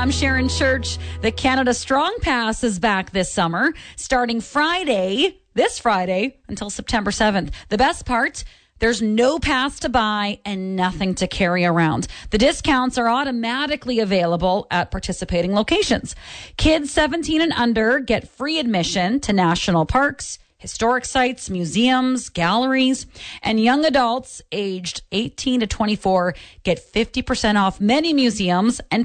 I'm Sharon Church. The Canada Strong Pass is back this summer, starting this Friday, until September 7th. The best part, there's no pass to buy and nothing to carry around. The discounts are automatically available at participating locations. Kids 17 and under get free admission to national parks, historic sites, museums, galleries, and young adults aged 18 to 24 get 50% off many museums and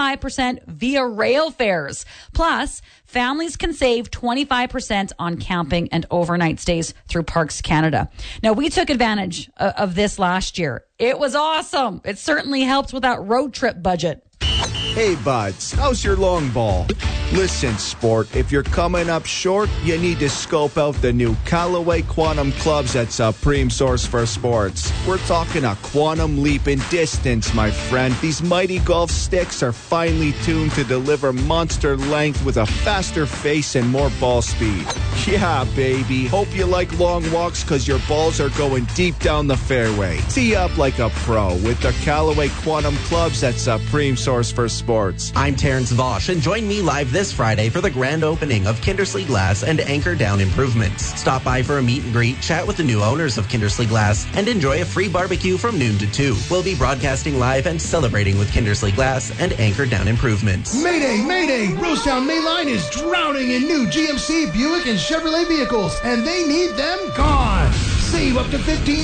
25% via rail fares. Plus, families can save 25% on camping and overnight stays through Parks Canada. Now, we took advantage of this last year. It was awesome. It certainly helped with that road trip budget. Hey, buds, how's your long ball? Listen, sport, if you're coming up short, you need to scope out the new Callaway Quantum clubs at Supreme Source for Sports. We're talking a quantum leap in distance, my friend. These mighty golf sticks are finely tuned to deliver monster length with a faster face and more ball speed. Yeah, baby. Hope you like long walks because your balls are going deep down the fairway. Tee up like a pro with the Callaway Quantum clubs at Supreme Source for Sports. I'm Terrence Vosch, and join me live this Friday for the grand opening of Kindersley Glass and Anchor Down Improvements. Stop by for a meet and greet, chat with the new owners of Kindersley Glass, and enjoy a free barbecue from noon to 2. We'll be broadcasting live and celebrating with Kindersley Glass and Anchor Down Improvements. Mayday, mayday! Rosetown Mainline is drowning in new GMC, Buick, and Chevrolet vehicles, and they need them gone. Save up to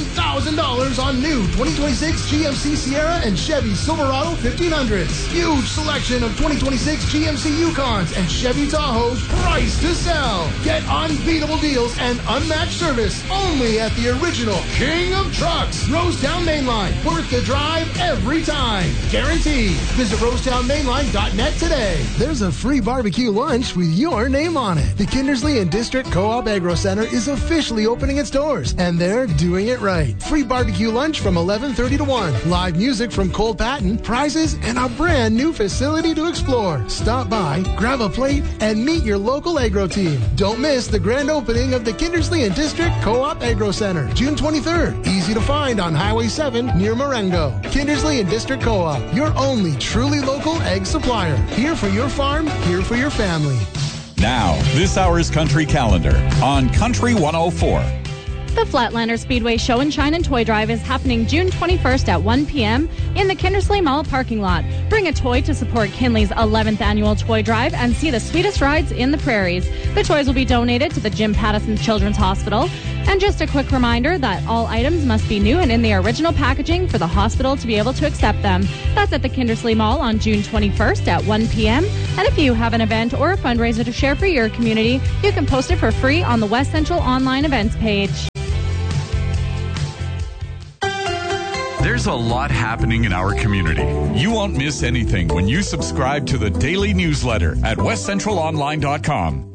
$15,000 on new 2026 GMC Sierra and Chevy Silverado 1500s. Huge selection of 2026 GMC Yukons and Chevy Tahoes priced to sell. Get unbeatable deals and unmatched service only at the original King of Trucks. Rosetown Mainline, worth the drive every time. Guaranteed. Visit rosetownmainline.net today. There's a free barbecue lunch with your name on it. The Kindersley and District Co-op Agro Center is officially opening its doors, and they're doing it right. Free barbecue lunch from 11:30 to 1. Live music from Cole Patton, prizes, and a brand new facility to explore. Stop by, grab a plate, and meet your local agro team. Don't miss the grand opening of the Kindersley and District Co-op Agro Center, June 23rd. Easy to find on Highway 7 near Marengo. Kindersley and District Co-op, your only truly local egg supplier. Here for your farm, here for your family. Now, this hour's Country Calendar on Country 104. The Flatlander Speedway Show and Shine and Toy Drive is happening June 21st at 1 p.m. in the Kindersley Mall parking lot. Bring a toy to support Kinley's 11th annual toy drive and see the sweetest rides in the prairies. The toys will be donated to the Jim Pattison Children's Hospital. And just a quick reminder that all items must be new and in the original packaging for the hospital to be able to accept them. That's at the Kindersley Mall on June 21st at 1 p.m. And if you have an event or a fundraiser to share for your community, you can post it for free on the West Central online events page. There's a lot happening in our community. You won't miss anything when you subscribe to the daily newsletter at westcentralonline.com.